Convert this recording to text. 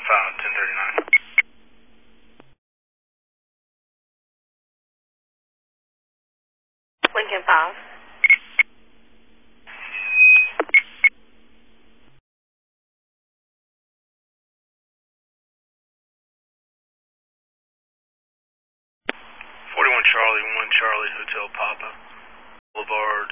5, 1039. Lincoln 5. Charlie, 1 Charlie, Hotel Papa, Boulevard,